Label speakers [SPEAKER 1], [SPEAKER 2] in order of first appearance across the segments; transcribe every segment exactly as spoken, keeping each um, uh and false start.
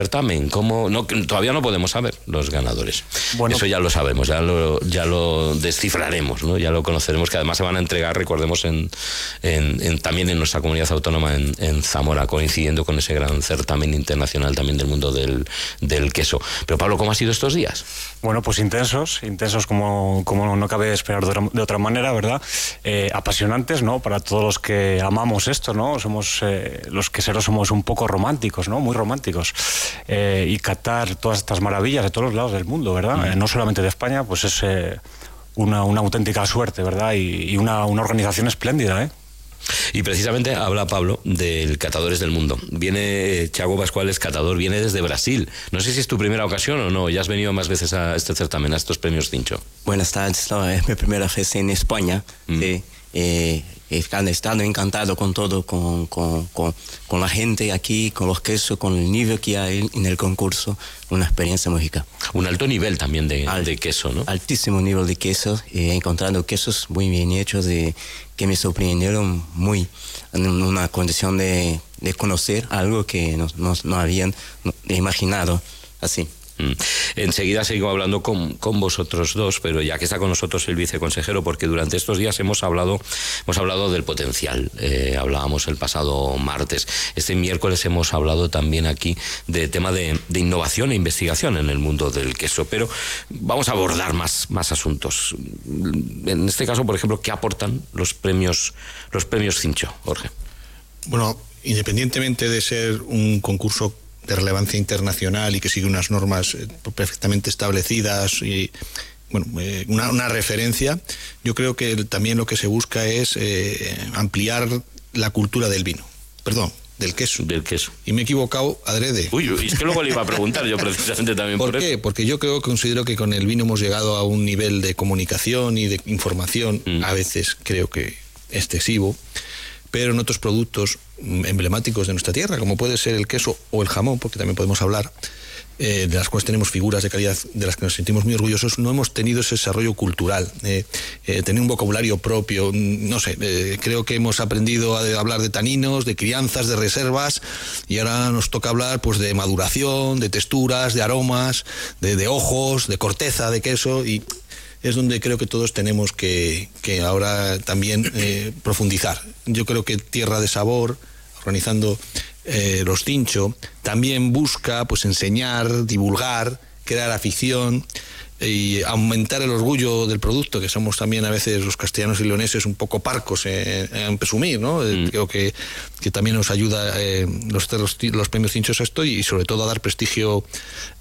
[SPEAKER 1] certamen, ¿cómo? No, todavía no podemos saber los ganadores. Bueno, eso ya lo sabemos, ya lo, ya lo descifraremos, ¿no? Ya lo conoceremos, que además se van a entregar, recordemos, en, en, en también en nuestra comunidad autónoma, en, en Zamora, coincidiendo con ese gran certamen internacional también del mundo del, del queso. Pero Pablo, ¿cómo han sido estos días?
[SPEAKER 2] Bueno, pues intensos, intensos como, como no cabe esperar de otra, de otra manera, ¿verdad? Eh, apasionantes, ¿no? Para todos los que amamos esto, ¿no? Somos, eh, los queseros somos un poco románticos, ¿no? Muy románticos. Eh, y catar todas estas maravillas de todos los lados del mundo, ¿verdad? Mm. Eh, no solamente de España, pues es eh, una, una auténtica suerte, ¿verdad? Y, y una, una organización espléndida, ¿eh?
[SPEAKER 1] Y precisamente habla Pablo del Catadores del Mundo. Viene Thiago Pascual, es catador, viene desde Brasil. No sé si es tu primera ocasión o no, ya has venido más veces a este certamen, a estos premios Cincho.
[SPEAKER 3] Buenas tardes, no, es mi primera vez en España. Mm. Sí. Eh, he estado encantado con todo, con, con, con, con la gente aquí, con los quesos, con el nivel que hay en el concurso, una experiencia mágica.
[SPEAKER 1] Un alto nivel también de, Al, de queso, ¿no?
[SPEAKER 3] Altísimo nivel de queso, he encontrado quesos muy bien hechos y que me sorprendieron muy, en una condición de, de conocer algo que no, no, no habían imaginado así.
[SPEAKER 1] Enseguida sigo hablando con, con vosotros dos, pero ya que está con nosotros el viceconsejero, porque durante estos días hemos hablado, hemos hablado del potencial. Eh, hablábamos el pasado martes. Este miércoles hemos hablado también aquí de tema de, de innovación e investigación en el mundo del queso, pero vamos a abordar más, más asuntos. En este caso, por ejemplo, ¿qué aportan los premios, los premios Cincho, Jorge?
[SPEAKER 4] Bueno, independientemente de ser un concurso de relevancia internacional y que sigue unas normas perfectamente establecidas y bueno, eh, una, una referencia, yo creo que también lo que se busca es eh, ampliar la cultura del vino, perdón, del queso.
[SPEAKER 1] Del queso.
[SPEAKER 4] Y me he equivocado adrede.
[SPEAKER 1] Uy, es que luego le iba a preguntar yo precisamente también por,
[SPEAKER 4] ¿Por qué?
[SPEAKER 1] Eso.
[SPEAKER 4] Porque yo creo, considero que con el vino hemos llegado a un nivel de comunicación y de información, mm. a veces creo que excesivo, pero en otros productos emblemáticos de nuestra tierra, como puede ser el queso o el jamón, porque también podemos hablar, eh, de las cuales tenemos figuras de calidad de las que nos sentimos muy orgullosos, no hemos tenido ese desarrollo cultural, eh, eh, tener un vocabulario propio, no sé, eh, creo que hemos aprendido a hablar de taninos, de crianzas, de reservas, y ahora nos toca hablar pues de maduración, de texturas, de aromas, de, de ojos, de corteza, de queso, y es donde creo que todos tenemos que, que ahora también eh, profundizar. Yo creo que Tierra de Sabor, organizando eh, los Cincho, también busca pues enseñar, divulgar, crear afición y aumentar el orgullo del producto, que somos también a veces los castellanos y leoneses un poco parcos en, en presumir, ¿no? Mm. Creo que, que también nos ayuda eh, los, los, los premios Cinchos a esto y sobre todo a dar prestigio uh,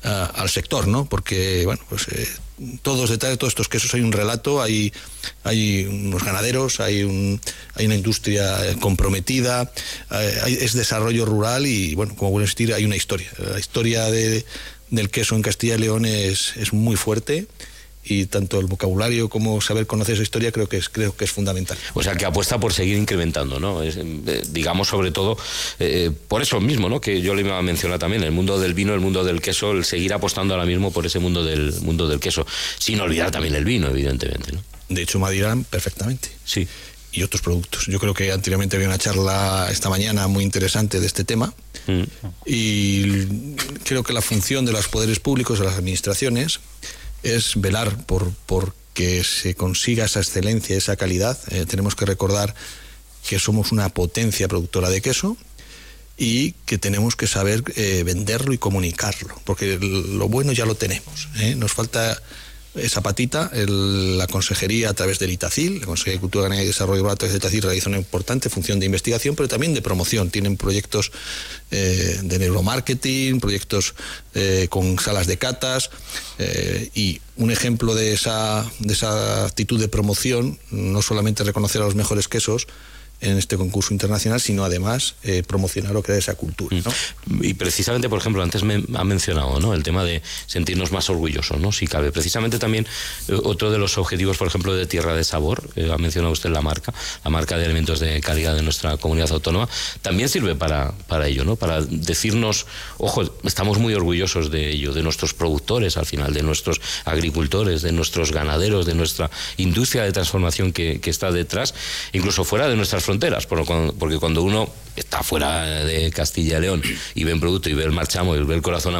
[SPEAKER 4] al sector, ¿no? Porque, bueno, pues eh, todos detrás de todos estos quesos hay un relato, hay, hay unos ganaderos, hay, un, hay una industria comprometida, eh, hay, es desarrollo rural y, bueno, como vuelvo a insistir, hay una historia. La historia de del queso en Castilla y León es, es muy fuerte y tanto el vocabulario como saber conocer esa historia creo que es, creo que es fundamental.
[SPEAKER 1] O sea, que apuesta por seguir incrementando, ¿no? Es, eh, digamos, sobre todo, eh, por eso mismo, ¿no? Que yo le iba a mencionar también, el mundo del vino, el mundo del queso, el seguir apostando ahora mismo por ese mundo del mundo del queso, sin olvidar también el vino, evidentemente, ¿no?
[SPEAKER 4] De hecho, Madirán perfectamente.
[SPEAKER 1] Sí.
[SPEAKER 4] Y otros productos. Yo creo que anteriormente había una charla esta mañana muy interesante de este tema mm. y creo que la función de los poderes públicos, de las administraciones, es velar por, por que se consiga esa excelencia, esa calidad. Eh, tenemos que recordar que somos una potencia productora de queso y que tenemos que saber eh, venderlo y comunicarlo, porque lo bueno ya lo tenemos, ¿eh? Nos falta esa patita. El, la Consejería a través del ITACIL, la Consejería de Cultura, Ganadería y Desarrollo Rural, a través del ITACIL realiza una importante función de investigación, pero también de promoción. Tienen proyectos eh, de neuromarketing, proyectos eh, con salas de catas eh, y un ejemplo de esa, de esa actitud de promoción, no solamente reconocer a los mejores quesos en este concurso internacional, sino además eh, promocionar o crear esa cultura, ¿no?
[SPEAKER 1] Y precisamente, por ejemplo, antes me ha mencionado, ¿no?, el tema de sentirnos más orgullosos, ¿no?, si cabe. Precisamente también eh, otro de los objetivos, por ejemplo, de Tierra de Sabor, eh, ha mencionado usted la marca, la marca de alimentos de calidad de nuestra comunidad autónoma, también sirve para, para ello, ¿no?, para decirnos, ojo, estamos muy orgullosos de ello, de nuestros productores, al final, de nuestros agricultores, de nuestros ganaderos, de nuestra industria de transformación que, que está detrás, incluso fuera de nuestras fronteras, porque cuando uno está fuera de Castilla y León y ve un producto y ve el marchamo y ve el corazón